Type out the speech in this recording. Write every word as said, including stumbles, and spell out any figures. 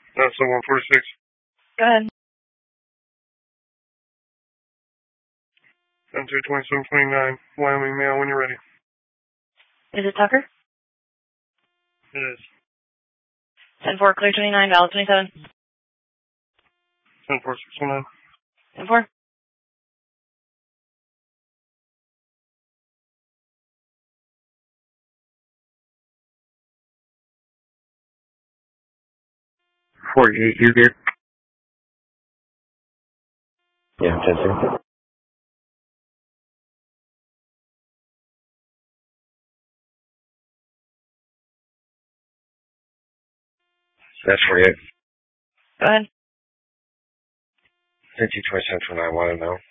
That's the one forty-six. Go ahead. ten two twenty-seven twenty-nine, Wyoming mail when you're ready. Is it Tucker? It is. ten four, clear twenty-nine, valid twenty-seven. ten four six one nine. ten four. forty-eight, you good? Yeah, ten two. That's forty-eight. Go ahead. ten two twenty-seven twenty-nine, want to know?